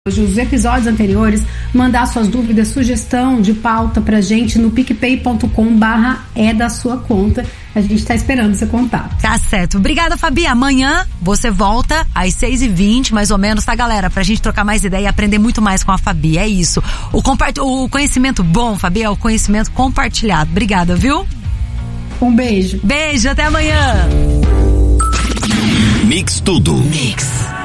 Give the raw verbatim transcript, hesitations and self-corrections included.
os episódios anteriores, mandar suas dúvidas, sugestão de pauta pra gente no picpay.com barra é da sua conta. A gente tá esperando você contar. Tá certo. Obrigada, Fabi. Amanhã você volta às seis e vinte, mais ou menos, tá, galera? Pra gente trocar mais ideia e aprender muito mais com a Fabi. É isso. O, compart... o conhecimento bom, Fabi, é o conhecimento compartilhado. Obrigada, viu? Um beijo. Beijo, até amanhã. Mix Tudo. Mix.